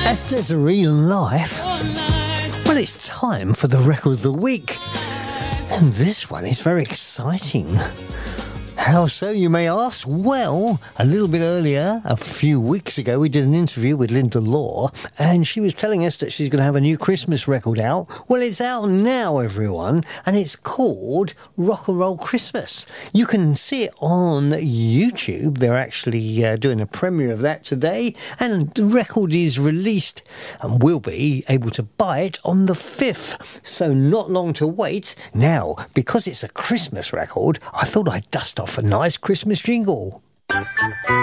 As Desiree Life. Well, it's time for the record of the week. And this one is very exciting. How so, you may ask? Well, a little bit earlier, a few weeks ago, we did an interview with Linda Law, and she was telling us that she's going to have a new Christmas record out. Well, it's out now, everyone, and it's called Rock and Roll Christmas. You can see it on YouTube. They're actually doing a premiere of that today, and the record is released and will be able to buy it on the 5th. So not long to wait. Now, because it's a Christmas record, I thought I'd dust off a nice Christmas jingle.